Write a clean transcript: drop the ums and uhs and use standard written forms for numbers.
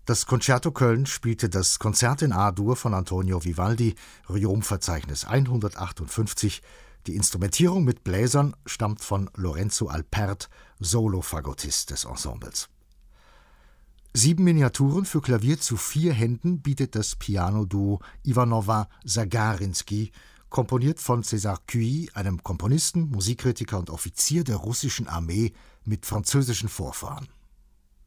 Das Concerto Köln spielte das Konzert in A-Dur von Antonio Vivaldi, Riom-Verzeichnis 158. Die Instrumentierung mit Bläsern stammt von Lorenzo Alpert, Solo-Fagottist des Ensembles. 7 Miniaturen für Klavier zu 4 Händen bietet das Piano-Duo Ivanova-Sagarinsky, komponiert von César Cui, einem Komponisten, Musikkritiker und Offizier der russischen Armee mit französischen Vorfahren.